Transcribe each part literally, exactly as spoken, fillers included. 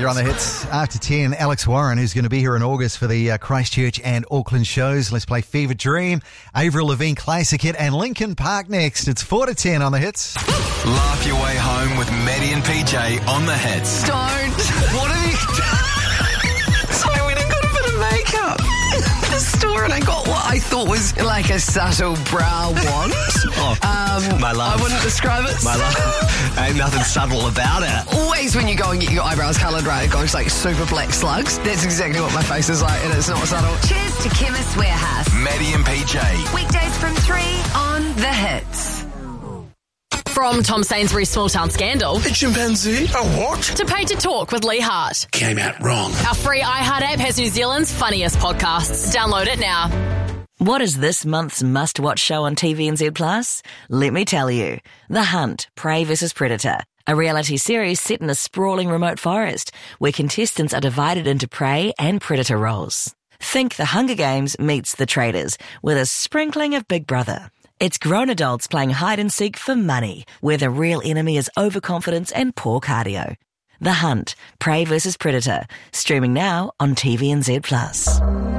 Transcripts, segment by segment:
You're on the hits after ten. Alex Warren, who's going to be here in August for the uh, Christchurch and Auckland shows. Let's play Fever Dream, Avril Lavigne Classic Hit, and Linkin Park next. It's four to ten on the hits. Laugh your way home with Maddie and P J on the hits. Don't. What have you done? So I went and got a bit of makeup at the store and I got what I thought was like a subtle brow wand. Oh, um, my love. I wouldn't describe it. My love. Ain't nothing subtle about it. Always when you go and get your eyebrows coloured, right, it goes like super black slugs. That's exactly what my face is like and it's not subtle. Cheers to Chemist Warehouse. Maddie and P J. Weekdays from three on The Hits. From Tom Sainsbury's Small Town Scandal. A chimpanzee? A what? To Pay to Talk with Lee Hart. Came out wrong. Our free iHeart app has New Zealand's funniest podcasts. Download it now. What is this month's must-watch show on T V N Z Plus? Let me tell you. The Hunt, Prey versus Predator. A reality series set in a sprawling remote forest where contestants are divided into prey and predator roles. Think The Hunger Games meets The Traders with a sprinkling of Big Brother. It's grown adults playing hide-and-seek for money, where the real enemy is overconfidence and poor cardio. The Hunt, Prey versus Predator, streaming now on T V N Z Plus.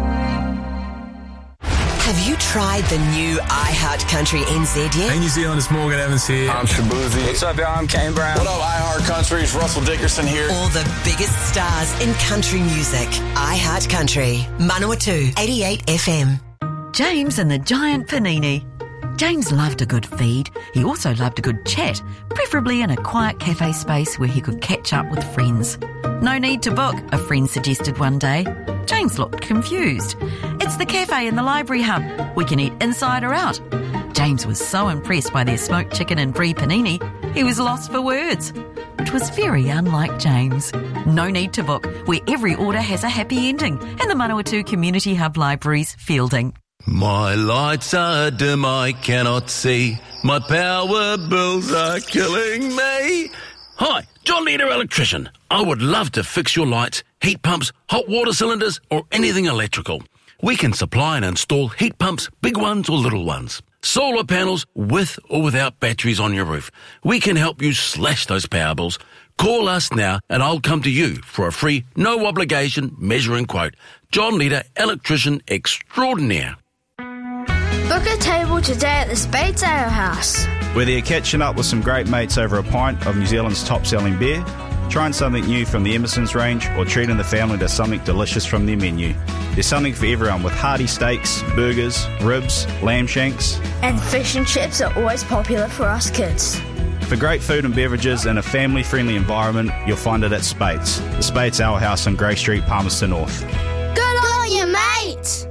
Have you tried the new iHeart Country N Z yet? Hey New Zealand, it's Morgan Evans here. I'm Shabuzi. What's up, y'all? I'm Kane Brown. What up, iHeart Country? It's Russell Dickerson here. All the biggest stars in country music. iHeart Country. Manawatu, eighty-eight F M. James and the Giant Panini. James loved a good feed. He also loved a good chat, preferably in a quiet cafe space where he could catch up with friends. No need to book, a friend suggested one day. James looked confused. It's the cafe in the library hub. We can eat inside or out. James was so impressed by their smoked chicken and brie panini, he was lost for words, which was very unlike James. No need to book, where every order has a happy ending, and the Manawatu Community Hub Libraries fielding. My lights are dim, I cannot see. My power bills are killing me. Hi, John Leader Electrician. I would love to fix your lights, heat pumps, hot water cylinders, or anything electrical. We can supply and install heat pumps, big ones or little ones. Solar panels with or without batteries on your roof. We can help you slash those power bills. Call us now and I'll come to you for a free, no obligation measuring quote. John Leader Electrician Extraordinaire. Book a table today at the Spades Ale House. Whether you're catching up with some great mates over a pint of New Zealand's top-selling beer, trying something new from the Emerson's range, or treating the family to something delicious from their menu, there's something for everyone with hearty steaks, burgers, ribs, lamb shanks. And fish and chips are always popular for us kids. For great food and beverages in a family-friendly environment, you'll find it at Spades, the Spades Ale House on Grey Street, Palmerston North. Good on you, mate!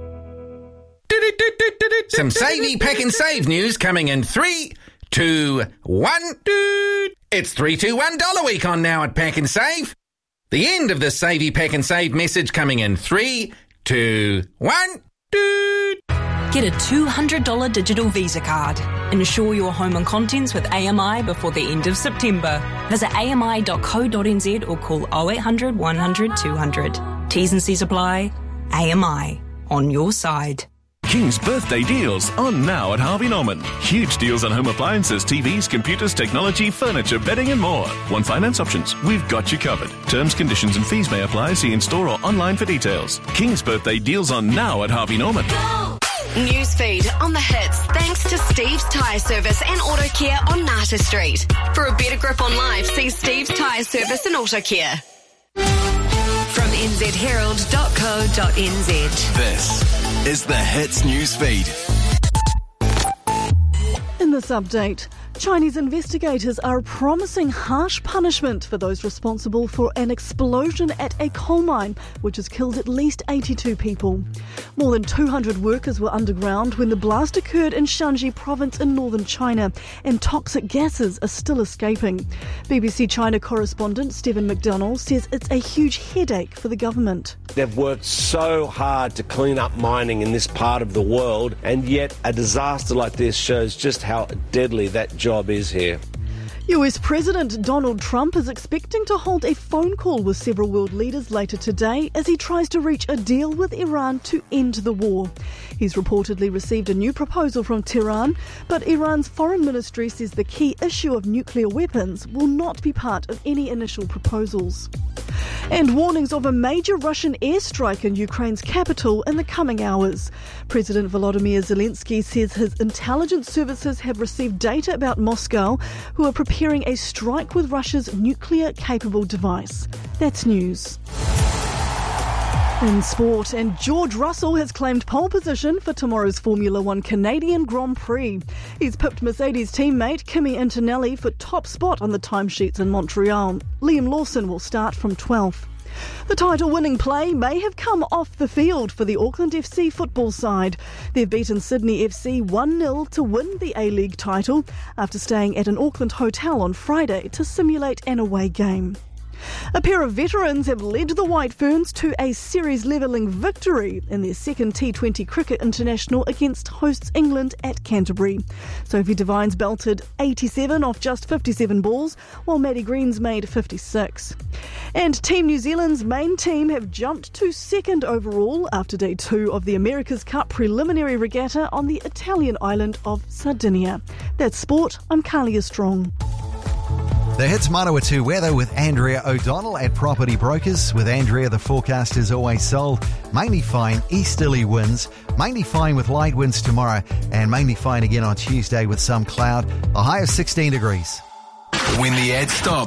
Some savey pack and save news coming in three, two, one. It's three two one dollar week on now at Pack and Save. The end of the savey pack and save message coming in three, two, one. Get a two hundred dollars digital Visa card. Insure your home and contents with A M I before the end of September. Visit A M I dot co dot N Z or call oh eight hundred, one hundred, two hundred. T's and C's apply. A M I. On your side. King's birthday deals on now at Harvey Norman. Huge deals on home appliances, T Vs, computers, technology, furniture, bedding and more. Want finance options? We've got you covered. Terms, conditions and fees may apply. See in-store or online for details. King's birthday deals on now at Harvey Norman. Newsfeed on the hits thanks to Steve's Tyre Service and Auto Care on Nata Street. For a better grip on life, see Steve's Tyre Service and Auto Care. From n z herald dot co dot n z. This is the Hits News Feed. In this update, Chinese investigators are promising harsh punishment for those responsible for an explosion at a coal mine, which has killed at least eighty-two people. More than two hundred workers were underground when the blast occurred in Shanxi province in northern China, and toxic gases are still escaping. B B C China correspondent Stephen McDonnell says it's a huge headache for the government. They've worked so hard to clean up mining in this part of the world, and yet a disaster like this shows just how deadly that job is here. U S President Donald Trump is expecting to hold a phone call with several world leaders later today as he tries to reach a deal with Iran to end the war. He's reportedly received a new proposal from Tehran, but Iran's foreign ministry says the key issue of nuclear weapons will not be part of any initial proposals. And warnings of a major Russian airstrike in Ukraine's capital in the coming hours. President Volodymyr Zelensky says his intelligence services have received data about Moscow, who are preparing a strike with Russia's nuclear-capable device. That's news. In sport, and George Russell has claimed pole position for tomorrow's Formula One Canadian Grand Prix. He's pipped Mercedes teammate Kimi Antonelli for top spot on the timesheets in Montreal. Liam Lawson will start from twelfth. The title-winning play may have come off the field for the Auckland F C football side. They've beaten Sydney F C one nil to win the A-League title after staying at an Auckland hotel on Friday to simulate an away game. A pair of veterans have led the White Ferns to a series-levelling victory in their second T twenty Cricket International against hosts England at Canterbury. Sophie Devines belted eighty-seven off just fifty-seven balls, while Maddie Greens made fifty-six. And Team New Zealand's main team have jumped to second overall after day two of the America's Cup preliminary regatta on the Italian island of Sardinia. That's sport. I'm Kalia Strong. The Hits Manawatu weather with Andrea O'Donnell at Property Brokers. With Andrea, the forecast is always sold. Mainly fine, easterly winds. Mainly fine with light winds tomorrow. And mainly fine again on Tuesday with some cloud. A high of sixteen degrees. When the ads stop,